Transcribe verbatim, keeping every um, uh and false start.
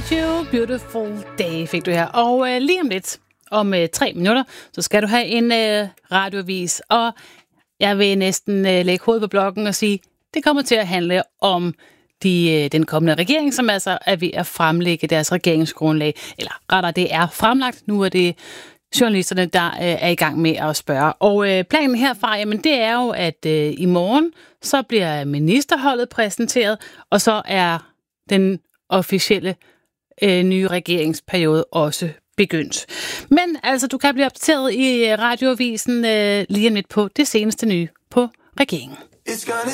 Without You, Beautiful Day fik du her. Og øh, lige om lidt, om øh, tre minutter, så skal du have en øh, radioavis. Og jeg vil næsten øh, lægge hovedet på blokken og sige, det kommer til at handle om de, øh, den kommende regering, som altså er ved at fremlægge deres regeringsgrundlag. Eller rettere, det er fremlagt. Nu er det journalisterne, der øh, er i gang med at spørge. Og øh, planen herfra, jamen det er jo, at øh, i morgen, så bliver ministerholdet præsenteret, og så er den officielle øh, nye regeringsperiode også begyndt. Men altså, du kan blive opdateret i radioavisen øh, lige om lidt på det seneste nye på regeringen.